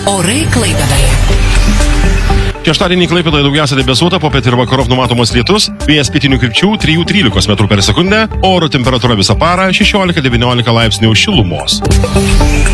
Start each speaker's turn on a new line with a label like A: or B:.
A: Orai Klaipėdoje.
B: Šeštadienį Klaipėdoje daugiausia debesuota, popiet ir vakarop numatomas lietus, vėjas pietinių krypčių 3–13 m/s, oro temperatūra visą parą 16–19 laipsnių šilumos.